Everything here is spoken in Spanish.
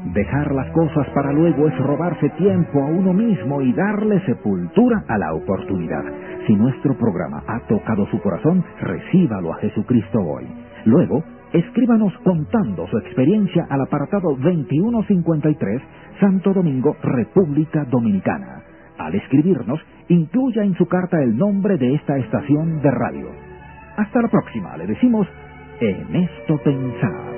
Dejar las cosas para luego es robarse tiempo a uno mismo y darle sepultura a la oportunidad. Si nuestro programa ha tocado su corazón, recíbalo a Jesucristo hoy. Luego, escríbanos contando su experiencia al apartado 2153, Santo Domingo, República Dominicana. Al escribirnos, incluya en su carta el nombre de esta estación de radio. Hasta la próxima, le decimos, en esto pensar.